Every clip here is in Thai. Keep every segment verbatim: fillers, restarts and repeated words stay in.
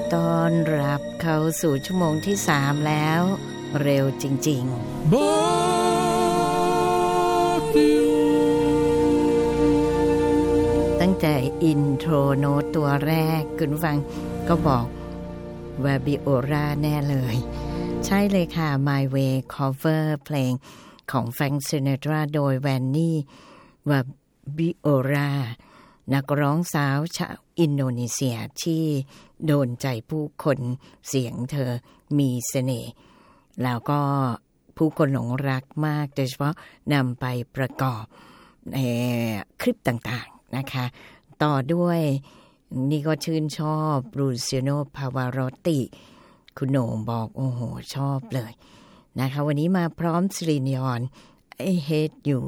ต้อนรับเข้าสู่ชั่วโมงที่สามแล้วเร็วจริงๆตั้งแต่อินโทรโน้ตตัวแรกคุณฟังก็บอกวาบิโอราแน่เลยใช่เลยค่ะ My Way Cover เพลงของแฟรงค์ซินาตราโดยแวนนี่วาบิโอรานักร้องสาวชาวอินโดนีเซียที่โดนใจผู้คนเสียงเธอมีเสน่ห์แล้วก็ผู้คนหลงรักมากโดยเฉพาะนำไปประกอบในคลิปต่างๆนะคะต่อด้วยนี่ก็ชื่นชอบลูเซียโน พาวารอตติคุณโหน่งบอกโอ้โหชอบเลยนะคะวันนี้มาพร้อมซิลินยอน I hate you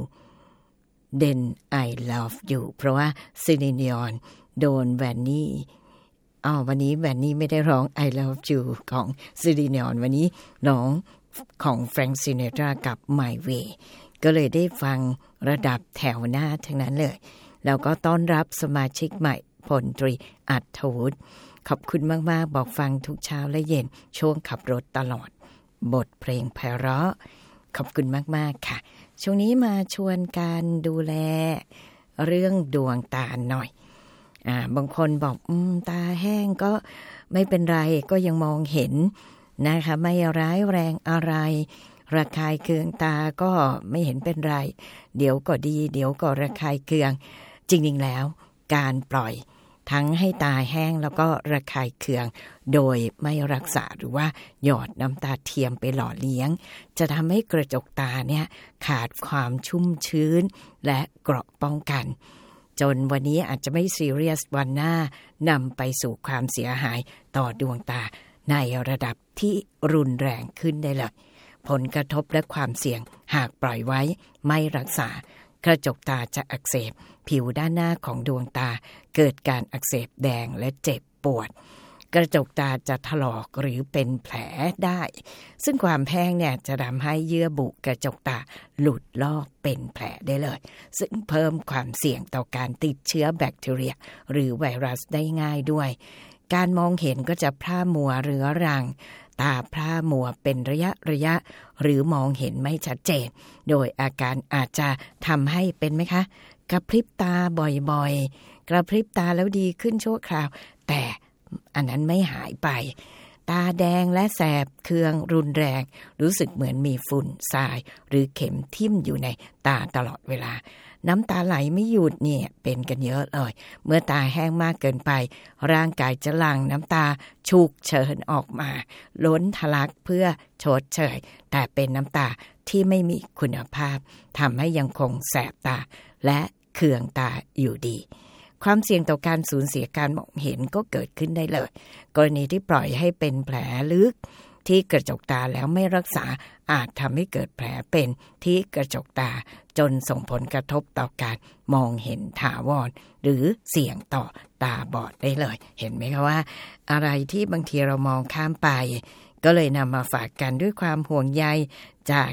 then I love you เพราะว่าซิลินยอนโดนแวนนี่อ๋อวันนี้แวนนี่ไม่ได้ร้อง I love you ของซิลินยอนวันนี้ร้องของแฟรงค์ซินาตรากับ My Way ก็เลยได้ฟังระดับแถวหน้าทั้งนั้นเลยแล้วก็ต้อนรับสมาชิกใหม่พลตรีอัฏฐวุฒิขอบคุณมากๆบอกฟังทุกเช้าและเย็นช่วงขับรถตลอดบทเพลงไพเราะขอบคุณมากๆค่ะช่วงนี้มาชวนการดูแลเรื่องดวงตาหน่อยอ่าบางคนบอกอืมตาแห้งก็ไม่เป็นไรก็ยังมองเห็นนะคะไม่ร้ายแรงอะไรระคายเคืองตาก็ไม่เห็นเป็นไรเดี๋ยวก็ดีเดี๋ยวก็ระคายเคืองจริงๆแล้วการปล่อยทั้งให้ตาแห้งแล้วก็ระคายเคืองโดยไม่รักษาหรือว่าหยอดน้ำตาเทียมไปหล่อเลี้ยงจะทำให้กระจกตาเนี่ยขาดความชุ่มชื้นและเกราะป้องกันจนวันนี้อาจจะไม่ซีเรียสวันหน้านำไปสู่ความเสียหายต่อดวงตาในระดับที่รุนแรงขึ้นได้เลยผลกระทบและความเสี่ยงหากปล่อยไว้ไม่รักษากระจกตาจะอักเสบผิวด้านหน้าของดวงตาเกิดการอักเสบแดงและเจ็บปวดกระจกตาจะถลอกหรือเป็นแผลได้ซึ่งความแห้งเนี่ยจะทำให้เยื่อบุกระจกตาหลุดลอกเป็นแผลได้เลยซึ่งเพิ่มความเสี่ยงต่อการติดเชื้อแบคทีเรียหรือไวรัสได้ง่ายด้วยการมองเห็นก็จะพร่ามัวเรื้อรังตาพร่ามัวเป็นระยะระยะหรือมองเห็นไม่ชัดเจนโดยอาการอาจจะทำให้เป็นไหมคะกระพริบตาบ่อยๆกระพริบตาแล้วดีขึ้นชั่วคราวแต่อันนั้นไม่หายไปตาแดงและแสบเคืองรุนแรงรู้สึกเหมือนมีฝุ่นทรายหรือเข็มทิ่มอยู่ในตาตลอดเวลาน้ำตาไหลไม่หยุดเนี่ยเป็นกันเยอะเลยเมื่อตาแห้งมากเกินไปร่างกายจะหลั่งน้ำตาฉุกเฉินออกมาล้นทะลักเพื่อชดเชยแต่เป็นน้ำตาที่ไม่มีคุณภาพทำให้ยังคงแสบตาและเคืองตาอยู่ดีความเสี่ยงต่อการสูญเสียการมองเห็นก็เกิดขึ้นได้เลยกรณีที่ปล่อยให้เป็นแผลลึกที่กระจกตาแล้วไม่รักษาอาจทำให้เกิดแผลเป็นที่กระจกตาจนส่งผลกระทบต่อการมองเห็นถาวรหรือเสี่ยงต่อตาบอดได้เลยเห็นไหมคะว่าอะไรที่บางทีเรามองข้ามไปก็เลยนำมาฝากกันด้วยความห่วงใยจาก